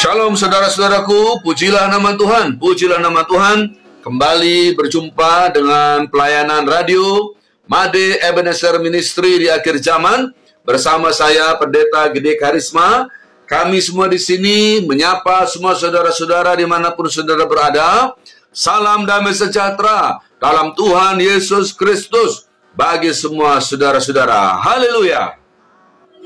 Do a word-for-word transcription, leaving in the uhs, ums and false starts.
Shalom saudara-saudaraku, pujilah nama Tuhan, pujilah nama Tuhan. Kembali berjumpa dengan pelayanan radio Made Ebenezer Ministry di akhir zaman bersama saya Pendeta Gede Karisma. Kami semua di sini menyapa semua saudara-saudara dimanapun saudara berada. Salam damai sejahtera dalam Tuhan Yesus Kristus bagi semua saudara-saudara. Haleluya.